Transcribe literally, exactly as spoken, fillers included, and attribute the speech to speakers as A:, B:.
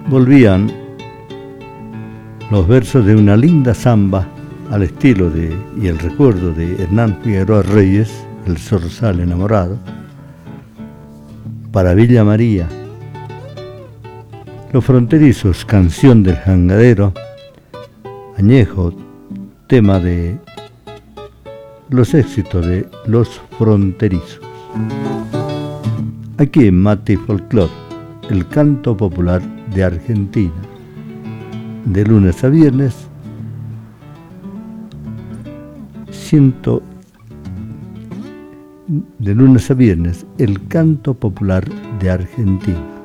A: volvían los versos de una linda samba al estilo de y el recuerdo de Hernán Figueroa Reyes, el zorzal enamorado, para Villa María, Los Fronterizos, canción del jangadero, añejo, tema de los éxitos de Los Fronterizos. Aquí en Mate y Folclor, el canto popular de Argentina, de lunes a viernes, ciento, de lunes a viernes, el canto popular de Argentina.